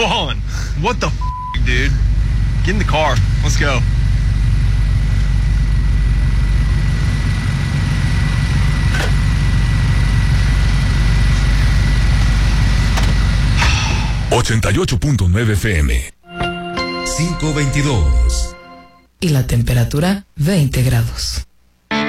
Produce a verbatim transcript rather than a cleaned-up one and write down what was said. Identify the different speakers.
Speaker 1: Vaughn, what the f***, dude? Get in the car. Let's go.
Speaker 2: ochenta y ocho punto nueve F M.
Speaker 3: cinco veintidós.
Speaker 4: Y la temperatura veinte grados.